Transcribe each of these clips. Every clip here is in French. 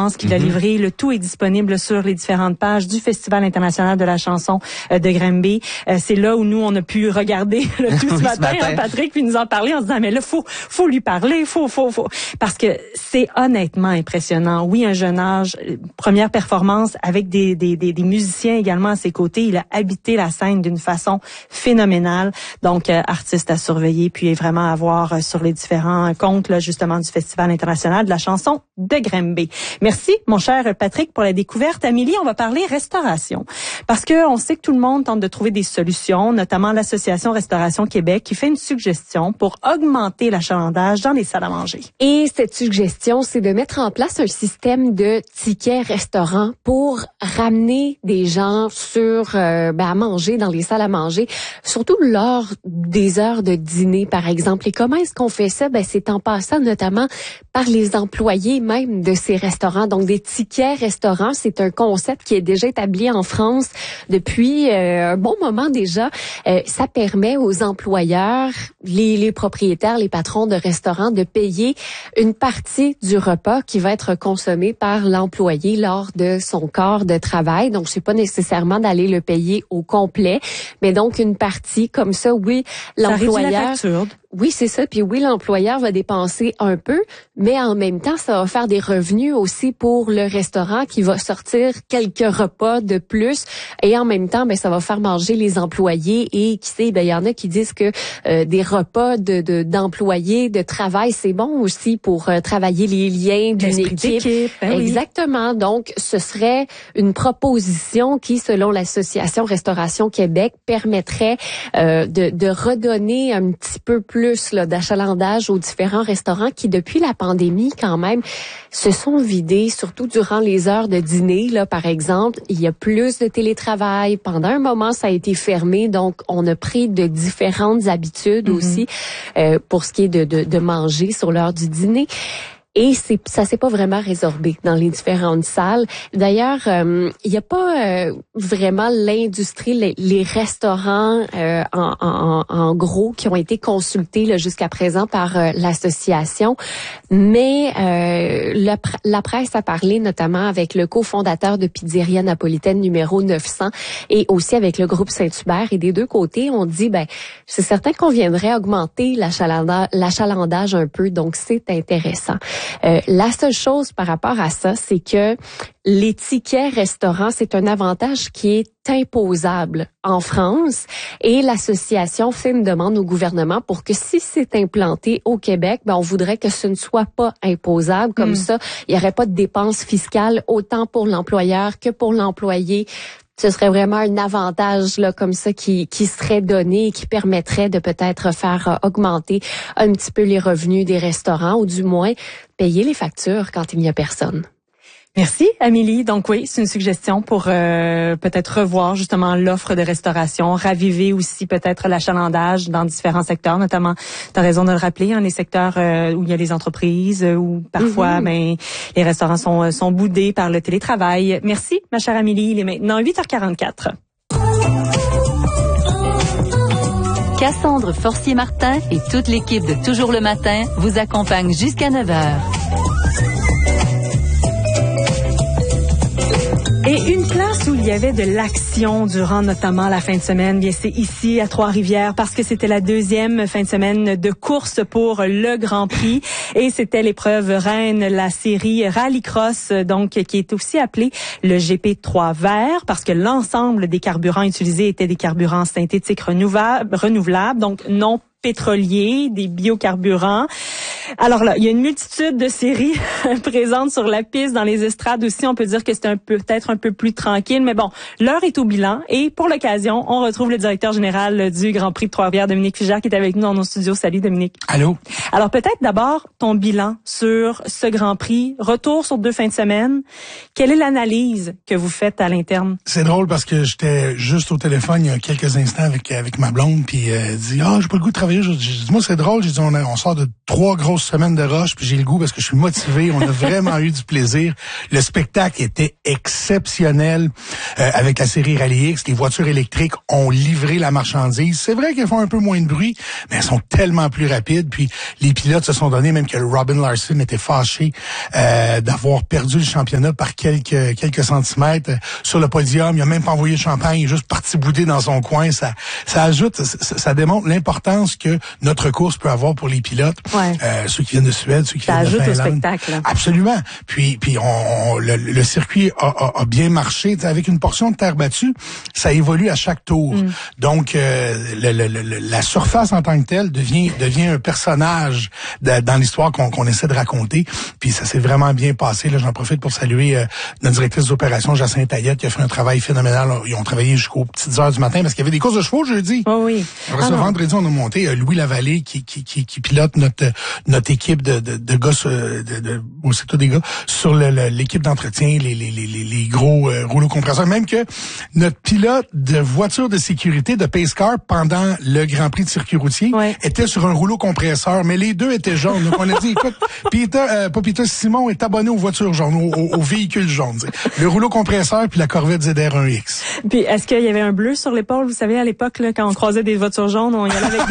conférence qu'il a livrée. Le tout est disponible sur les différentes pages du Festival international de la chanson de Granby. C'est là où nous, on a pu regarder le tout ce matin, hein, Patrick, puis nous en parler en se disant, mais là, faut lui parler, faut. Parce que c'est honnêtement impressionnant. Oui, un jeune âge, première performance avec des musiciens également à ses côtés. Il a habité la scène d'une façon phénoménale. Donc, artiste à surveiller, puis vraiment à voir sur les différents comptes, là, justement, du Festival international de la chanson de Granby. Merci, mon cher Patrick, pour la découverte. Amélie, on va parler restauration. Parce que on sait que tout le monde tente de trouver des solutions, notamment l'Association Restauration Québec, qui fait une suggestion pour augmenter l'achalandage dans les salles à manger. Et cette suggestion, c'est de mettre en place un système de tickets restaurants pour ramener des gens à manger dans les salles à manger, surtout lors des heures de dîner, par exemple. Et comment est-ce qu'on fait ça? C'est en passant notamment par les employés même de ces restaurants. Donc, des tickets restaurants, c'est un concept qui est déjà établi en France depuis un bon moment déjà. Ça permet aux employeurs, les propriétaires, les patrons de restaurants de payer une partie du repas qui va être consommé par l'employé lors de son corps de travail. Donc, c'est pas nécessairement d'aller le payer au complet, mais donc une partie comme ça, oui, l'employeur... Ça réduit la facture. Oui, c'est ça. Puis oui, l'employeur va dépenser un peu, mais en même temps, ça va faire des revenus aussi pour le restaurant qui va sortir quelques repas de plus. Et en même temps, ça va faire manger les employés. Et qui sait, il y en a qui disent que des repas d'employés, de travail, c'est bon aussi pour travailler les liens d'une équipe. Exactement. Oui. Donc, ce serait une proposition qui, selon l'Association Restauration Québec, permettrait de redonner un petit peu plus d'achalandage aux différents restaurants qui, depuis la pandémie, quand même, se sont vidés, surtout durant les heures de dîner, là, par exemple. Il y a plus de télétravail. Pendant un moment, ça a été fermé, donc on a pris de différentes habitudes aussi pour ce qui est de manger sur l'heure du dîner. Et ça s'est pas vraiment résorbé dans les différentes salles. D'ailleurs, il y a pas vraiment l'industrie, les restaurants en gros qui ont été consultés là, jusqu'à présent par l'association. Mais la presse a parlé notamment avec le cofondateur de Pizzeria Napolitaine numéro 900 et aussi avec le groupe Saint-Hubert. Et des deux côtés, on dit c'est certain qu'on viendrait augmenter l'achalandage un peu. Donc, c'est intéressant. La seule chose par rapport à ça, c'est que les tickets restaurants, c'est un avantage qui est imposable en France et l'association fait une demande au gouvernement pour que si c'est implanté au Québec, on voudrait que ce ne soit pas imposable. Comme ça, il n'y aurait pas de dépenses fiscales autant pour l'employeur que pour l'employé. Ce serait vraiment un avantage là comme ça qui serait donné et qui permettrait de peut-être faire augmenter un petit peu les revenus des restaurants ou du moins payer les factures quand il n'y a personne. Merci, Amélie. Donc oui, c'est une suggestion pour peut-être revoir justement l'offre de restauration, raviver aussi peut-être l'achalandage dans différents secteurs, notamment, tu as raison de le rappeler, les secteurs où il y a les entreprises, où parfois les restaurants sont boudés par le télétravail. Merci, ma chère Amélie. Il est maintenant 8h44. Cassandre Forcier-Martin et toute l'équipe de Toujours le matin vous accompagnent jusqu'à 9h. Et une place où il y avait de l'action durant notamment la fin de semaine, bien c'est ici à Trois-Rivières parce que c'était la deuxième fin de semaine de course pour le Grand Prix et c'était l'épreuve reine, la série Rallycross, donc qui est aussi appelée le GP Trois-Vert parce que l'ensemble des carburants utilisés étaient des carburants synthétiques renouvelables, donc non pétroliers, des biocarburants. Alors là, il y a une multitude de séries présentes sur la piste, dans les estrades aussi. On peut dire que c'est peut-être un peu plus tranquille, mais bon, l'heure est au bilan. Et pour l'occasion, on retrouve le directeur général du Grand Prix de Trois-Rivières, Dominique Fugère, qui est avec nous dans nos studios. Salut, Dominique. Allô. Alors peut-être d'abord ton bilan sur ce Grand Prix. Retour sur 2 fins de semaine. Quelle est l'analyse que vous faites à l'interne? C'est drôle parce que j'étais juste au téléphone il y a quelques instants avec ma blonde, puis elle dit j'ai pas le goût de travailler. J'ai dit moi c'est drôle. J'ai dit on sort de 3 grosses grosse semaine de rush, puis j'ai le goût parce que je suis motivé. On a vraiment eu du plaisir. Le spectacle était exceptionnel avec la série Rally X. Les voitures électriques ont livré la marchandise. C'est vrai qu'elles font un peu moins de bruit, mais elles sont tellement plus rapides. Puis les pilotes se sont donnés, même que Robin Larson était fâché d'avoir perdu le championnat par quelques centimètres sur le podium. Il a même pas envoyé de champagne, il est juste parti bouder dans son coin. Ça démontre l'importance que notre course peut avoir pour les pilotes, ceux qui viennent de Suède, ceux qui viennent de Finlande. Ça ajoute au spectacle. Là. Absolument. Puis le circuit a bien marché. T'sais, avec une portion de terre battue, ça évolue à chaque tour. Donc, la surface en tant que telle devient un personnage dans l'histoire qu'on essaie de raconter. Puis ça s'est vraiment bien passé. Là, j'en profite pour saluer notre directrice d'opération, Jacinthe Ayette, qui a fait un travail phénoménal. Ils ont travaillé jusqu'aux petites heures du matin parce qu'il y avait des courses de chevaux jeudi. Oh oui. Alors, vendredi, on a monté Louis Lavallée qui pilote notre équipe de gars, c'est tous des gars, sur l'équipe d'entretien, les gros rouleaux compresseurs. Même que notre pilote de voiture de sécurité de Pace Car pendant le Grand Prix de circuit routier était sur un rouleau compresseur, mais les deux étaient jaunes. Donc on a dit, écoute, Simon est abonné aux voitures jaunes, aux véhicules jaunes. Le rouleau compresseur puis la Corvette ZR1X. Puis est-ce qu'il y avait un bleu sur l'épaule? Vous savez, à l'époque, là, quand on croisait des voitures jaunes, on y allait avec des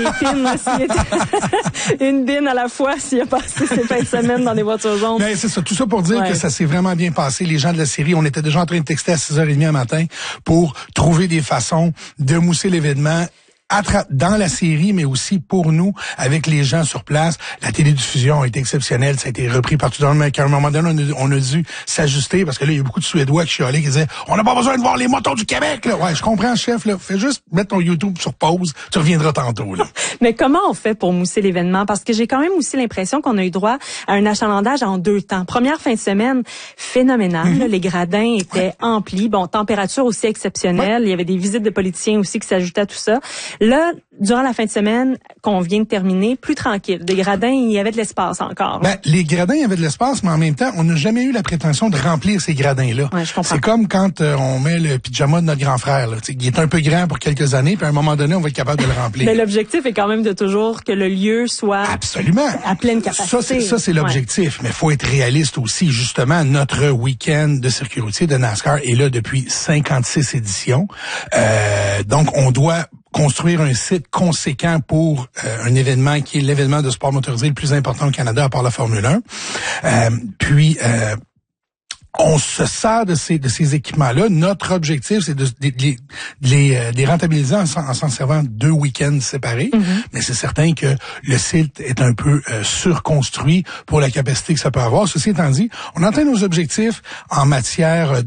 pins. Une bine à la fois s'il a passé ses fins de semaine dans des voitures jaunes. Mais c'est ça. Tout ça pour dire que ça s'est vraiment bien passé. Les gens de la série, on était déjà en train de texter à 6h30 le matin pour trouver des façons de mousser l'événement dans la série, mais aussi pour nous, avec les gens sur place. La télédiffusion a été exceptionnelle, ça a été repris partout dans le monde. À un moment donné, on a dû s'ajuster, parce que là, il y a beaucoup de Suédois qui chialaient, qui disaient « On n'a pas besoin de voir les motos du Québec! » là. Ouais, je comprends, chef. Là. Fais juste mettre ton YouTube sur pause, tu reviendras tantôt. Là. Mais comment on fait pour mousser l'événement? Parce que j'ai quand même aussi l'impression qu'on a eu droit à un achalandage en 2 temps. Première fin de semaine, phénoménale. Les gradins étaient emplis. Bon, température aussi exceptionnelle. Il y avait des visites de politiciens aussi qui s'ajoutaient à tout ça. Là, durant la fin de semaine qu'on vient de terminer, plus tranquille. Des gradins, il y avait de l'espace encore. Les gradins, il y avait de l'espace, mais en même temps, on n'a jamais eu la prétention de remplir ces gradins-là. Ouais, je comprends. C'est comme quand on met le pyjama de notre grand frère. Là. Il est un peu grand pour quelques années, puis à un moment donné, on va être capable de le remplir. Mais l'objectif est quand même de toujours que le lieu soit à pleine capacité. Ça, c'est l'objectif. Mais il faut être réaliste aussi. Justement, notre week-end de circuit routier de NASCAR est là depuis 56 éditions. Donc, on doit construire un site conséquent pour un événement qui est l'événement de sport motorisé le plus important au Canada à part la Formule 1. On se sert de ces équipements-là. Notre objectif, c'est de les rentabiliser en s'en servant 2 week-ends séparés. Mais c'est certain que le site est un peu surconstruit pour la capacité que ça peut avoir. Ceci étant dit, on atteint nos objectifs en matière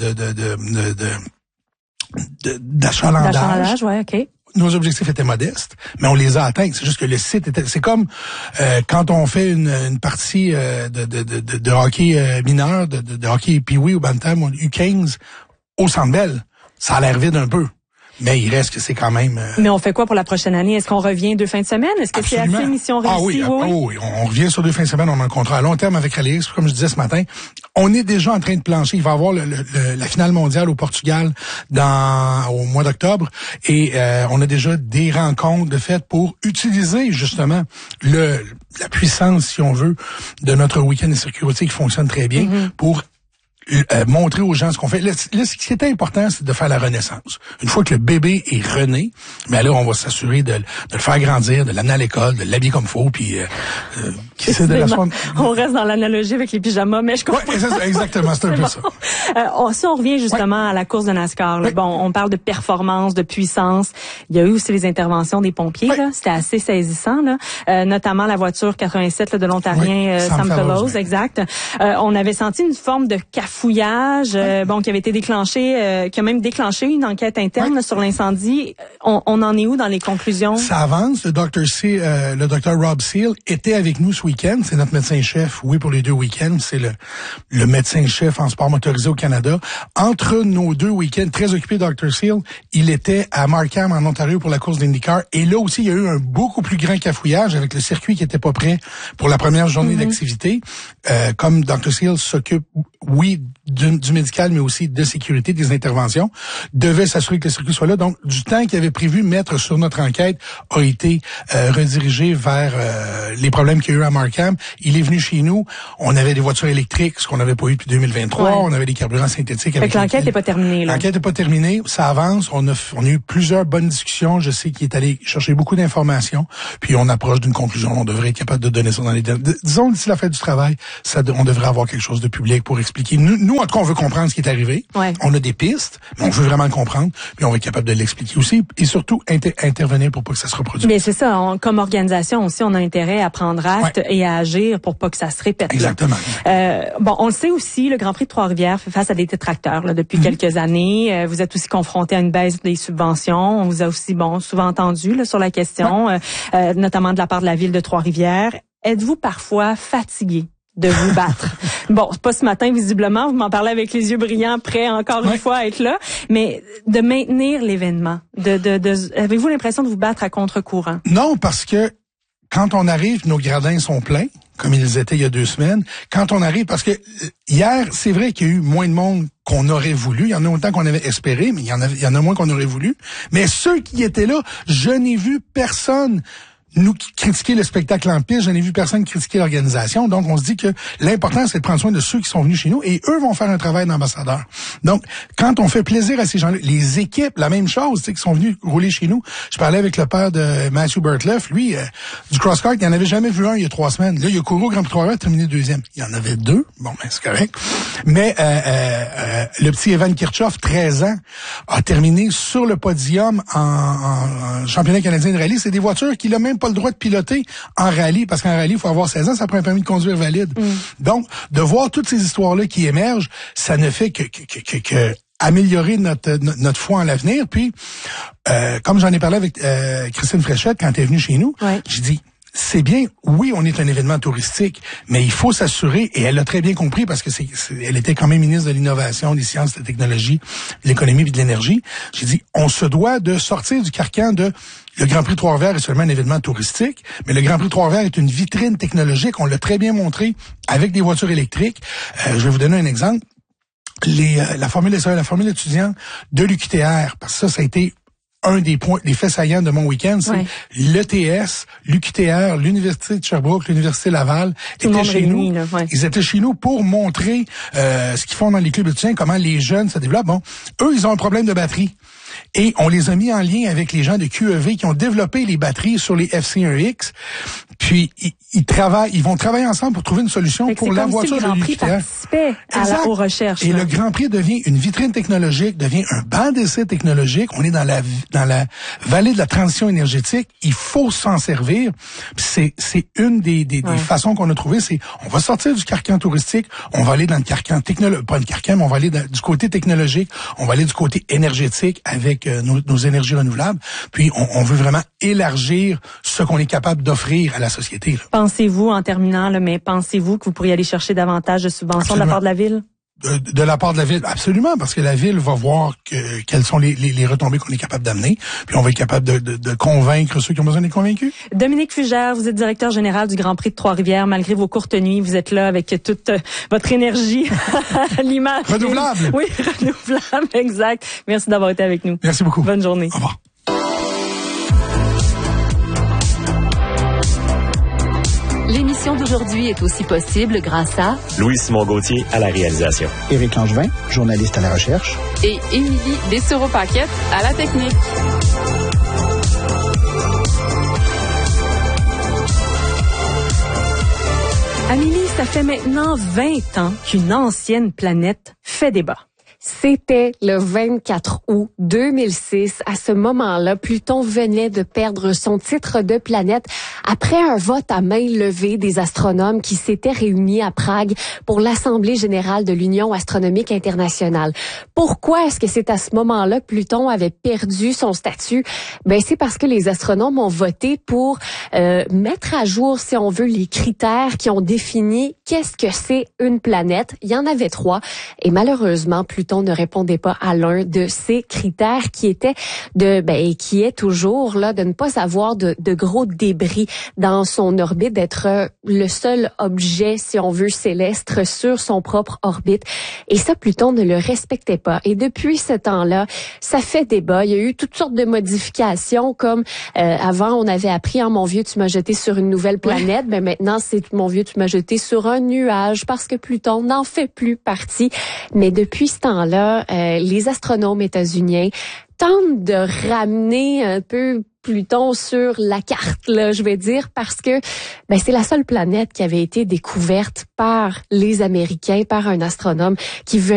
d'achalandage. D'achalandage, ouais, OK. Nos objectifs étaient modestes, mais on les a atteints. C'est juste que le site était... C'est comme quand on fait une partie de hockey mineur, de hockey Pee-wee ou Bantam ou U15 au Centre Bell. Ça a l'air vide un peu. Mais il reste que c'est quand même... Mais on fait quoi pour la prochaine année? Est-ce qu'on revient 2 fins de semaine? Est-ce que Absolument. c'est assez mission réussie? Oui, on revient sur 2 fins de semaine. On a un contrat à long terme avec Rally X, comme je disais ce matin. On est déjà en train de plancher. Il va y avoir la finale mondiale au Portugal au mois d'octobre. Et on a déjà des rencontres de fait pour utiliser justement la puissance, si on veut, de notre week-end de circuit routier qui fonctionne très bien pour montrer aux gens ce qu'on fait. Là, ce qui est important, c'est de faire la renaissance. Une fois que le bébé est rené, ben là, on va s'assurer de le faire grandir, de l'amener à l'école, de l'habiller comme il faut, puis on reste dans l'analogie avec les pyjamas, mais je comprends. Ouais, exactement, c'est un peu ça. Si on revient justement à la course de NASCAR, là, bon, on parle de performance, de puissance. Il y a eu aussi les interventions des pompiers, là. C'était assez saisissant, là. Notamment la voiture 87 là, de l'Ontarien Sam Fellows, exact. On avait senti une forme de cafouillage, qui avait été déclenché, qui a même déclenché une enquête interne là, sur l'incendie. On en est où dans les conclusions? Ça avance. Le Dr. Rob Seal était avec nous ce week-end. C'est notre médecin-chef, pour les 2 week-ends. C'est le médecin-chef en sport motorisé au Canada. Entre nos 2 week-ends, très occupé, Dr. Seal, il était à Markham, en Ontario, pour la course d'IndyCar. Et là aussi, il y a eu un beaucoup plus grand cafouillage avec le circuit qui était pas prêt pour la première journée d'activité. Comme Dr. Seal s'occupe, du médical, mais aussi de sécurité, des interventions, devait s'assurer que le circuit soit là. Donc, du temps qu'il avait prévu mettre sur notre enquête a été redirigé vers les problèmes qu'il y a eu à Markham. Il est venu chez nous. On avait des voitures électriques, ce qu'on n'avait pas eu depuis 2023. Ouais. On avait des carburants synthétiques. Fait que l'enquête n'est pas terminée, là. L'enquête n'est pas terminée. Ça avance. On a eu plusieurs bonnes discussions. Je sais qu'il est allé chercher beaucoup d'informations. Puis on approche d'une conclusion. On devrait être capable de donner ça dans les... Disons, d'ici la fin du travail, on devrait avoir quelque chose de public pour expliquer. Nous, en tout cas, on veut comprendre ce qui est arrivé. Ouais. On a des pistes, mais on veut vraiment le comprendre. Puis on va être capable de l'expliquer aussi. Et surtout, intervenir pour pas que ça se reproduise. Mais c'est ça. Comme organisation aussi, on a intérêt à prendre acte et à agir pour pas que ça se répète. Exactement. Bon, on le sait aussi, le Grand Prix de Trois-Rivières fait face à des détracteurs là, depuis quelques années. Vous êtes aussi confronté à une baisse des subventions. On vous a aussi souvent entendu là, sur la question, notamment de la part de la ville de Trois-Rivières. Êtes-vous parfois fatigué de vous battre? Bon, pas ce matin, visiblement. Vous m'en parlez avec les yeux brillants, prêts encore une fois à être là. Mais de maintenir l'événement, avez-vous l'impression de vous battre à contre-courant? Non, parce que quand on arrive, nos gradins sont pleins, comme ils étaient il y a 2 semaines. Quand on arrive, parce que hier, c'est vrai qu'il y a eu moins de monde qu'on aurait voulu. Il y en a autant qu'on avait espéré, mais il y en a moins qu'on aurait voulu. Mais ceux qui étaient là, je n'ai vu personne nous critiquer le spectacle en piste, je n'ai vu personne critiquer l'organisation. Donc, on se dit que l'important, c'est de prendre soin de ceux qui sont venus chez nous et eux vont faire un travail d'ambassadeur. Donc, quand on fait plaisir à ces gens-là, les équipes, la même chose, tu sais, qui sont venus rouler chez nous. Je parlais avec le père de Matthew Bertleff. Lui, du cross-kart, il n'en avait jamais vu un il y a 3 semaines. Là, il a couru au Grand Prix Trois-Rivières, terminé 2e. Il y en avait 2. Bon, ben, c'est correct. Mais le petit Evan Kirchhoff, 13 ans, a terminé sur le podium en championnat canadien de rallye. C'est des voitures qu'il a même pas le droit de piloter en rallye, parce qu'en rallye, il faut avoir 16 ans, ça prend un permis de conduire valide. Donc, de voir toutes ces histoires-là qui émergent, ça ne fait que améliorer notre foi en l'avenir. Puis, comme j'en ai parlé avec Christine Fréchette quand elle est venue chez nous, j'ai dit, c'est bien, oui, on est un événement touristique, mais il faut s'assurer, et elle l'a très bien compris parce que elle était quand même ministre de l'Innovation, des Sciences, de la Technologie, de l'Économie et de l'Énergie. J'ai dit, on se doit de sortir du carcan de le Grand Prix Trois-Rivières est seulement un événement touristique, mais le Grand Prix Trois-Rivières est une vitrine technologique. On l'a très bien montré avec des voitures électriques. Je vais vous donner un exemple. La formule étudiante de l'UQTR, parce que ça a été un des points, des faits saillants de mon week-end, c'est l'ETS, l'UQTR, l'Université de Sherbrooke, l'Université Laval étaient chez nous. Ils étaient chez nous pour montrer ce qu'ils font dans les clubs étudiants, comment les jeunes se développent. Bon, eux, ils ont un problème de batterie. Et on les a mis en lien avec les gens de QEV qui ont développé les batteries sur les FC1X. Puis, ils vont travailler ensemble pour trouver une solution pour la voiture de l'UQTR. Participait aux recherches. Et le Grand Prix devient une vitrine technologique, devient un banc d'essai technologique. On est dans la vallée de la transition énergétique. Il faut s'en servir. Puis c'est une des façons qu'on a trouvé. C'est, on va sortir du carcan touristique, on va aller dans le carcan technologique, pas le carcan, mais on va aller du côté technologique, on va aller du côté énergétique avec nos énergies renouvelables. Puis, on veut vraiment élargir ce qu'on est capable d'offrir à la société. Là. Pensez-vous, en terminant, mais pensez-vous que vous pourriez aller chercher davantage de subventions de la part de la Ville? De la part de la Ville, absolument, parce que la Ville va voir quelles sont les retombées qu'on est capable d'amener, puis on va être capable de convaincre ceux qui ont besoin d'être convaincus. Dominique Fugère, vous êtes directeur général du Grand Prix de Trois-Rivières. Malgré vos courtes nuits, vous êtes là avec toute votre énergie, l'image. Renouvelable. Oui, renouvelable, exact. Merci d'avoir été avec nous. Merci beaucoup. Bonne journée. Au revoir. L'émission d'aujourd'hui est aussi possible grâce à Louis-Simon Gauthier à la réalisation. Éric Langevin, journaliste à la recherche. Et Émilie Dessureau-Paquette à la technique. Amélie, ça fait maintenant 20 ans qu'une ancienne planète fait débat. C'était le 24 août 2006. À ce moment-là, Pluton venait de perdre son titre de planète après un vote à main levée des astronomes qui s'étaient réunis à Prague pour l'Assemblée générale de l'Union astronomique internationale. Pourquoi est-ce que c'est à ce moment-là que Pluton avait perdu son statut? Ben, c'est parce que les astronomes ont voté pour mettre à jour, si on veut, les critères qui ont défini qu'est-ce que c'est une planète. Il y en avait 3 et malheureusement, Pluton Pluton ne répondait pas à l'un de ces critères qui était qui est toujours là, de ne pas avoir de gros débris dans son orbite, d'être le seul objet, si on veut, céleste sur son propre orbite. Et ça, Pluton ne le respectait pas. Et depuis ce temps-là, ça fait débat. Il y a eu toutes sortes de modifications, comme avant, on avait appris, mon vieux, tu m'as jeté sur une nouvelle planète. Mais maintenant, c'est mon vieux, tu m'as jeté sur un nuage, parce que Pluton n'en fait plus partie. Mais depuis ce temps-là, les astronomes états-uniens tentent de ramener un peu Pluton sur la carte, là, je vais dire, parce que c'est la seule planète qui avait été découverte par les Américains, par un astronome qui veut